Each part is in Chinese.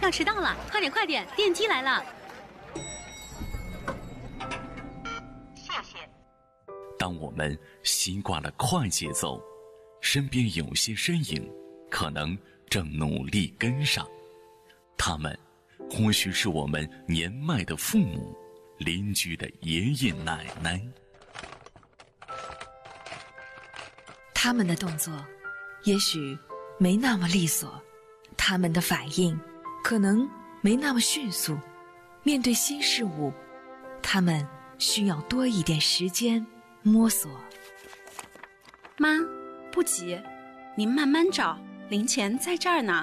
要迟到了，快点快点，电梯来了。 谢谢。 当我们习惯了快节奏，身边有些身影可能正努力跟上，他们或许是我们年迈的父母、邻居的爷爷奶奶。 他们的动作也许没那么利索，他们的反应可能没那么迅速，面对新事物，他们需要多一点时间摸索。 妈，不急，您慢慢找，零钱在这儿呢。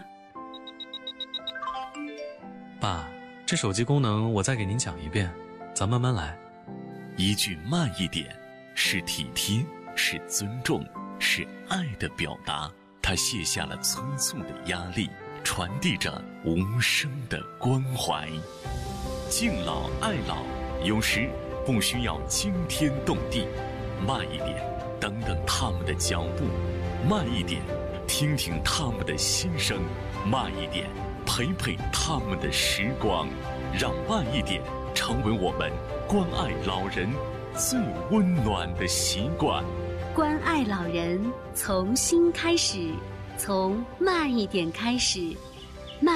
爸，这手机功能我再给您讲一遍，咱慢慢来。 一句慢一点，是体贴，是尊重，是爱的表达。他卸下了催促的压力，传递着无声的关怀。敬老爱老，有时不需要惊天动地，慢一点，等等他们的脚步；慢一点，听听他们的心声；慢一点，陪陪他们的时光。让慢一点成为我们关爱老人最温暖的习惯。 关爱老人，从心开始，从慢一点开始。